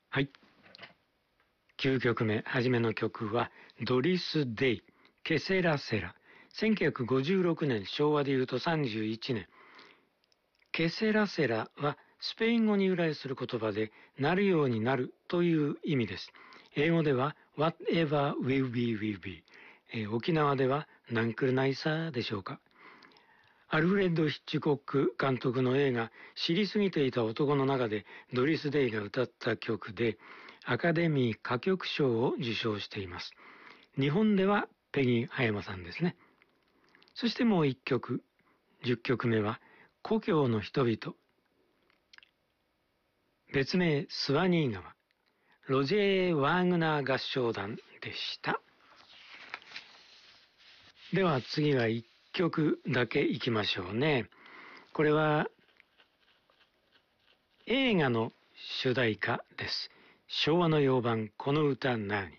はい。9曲目、はじめの曲は、ドリス・デイ、ケセラセラ。1956年、昭和で言うと31年。ケセラセラは、スペイン語に由来する言葉で、なるようになるという意味です。英語では、whatever will be will be。沖縄では、なんくるないさでしょうか。アルフレッド・ヒッチコック監督の映画知りすぎていた男の中でドリス・デイが歌った曲でアカデミー歌曲賞を受賞しています。日本ではペギー葉山さんですね。そしてもう一曲、10曲目は故郷の人々。別名スワニー川。ロジェー・ワーグナー合唱団でした。では次は1曲だけいきましょうね。これは映画の主題歌です。昭和の洋版この歌なに。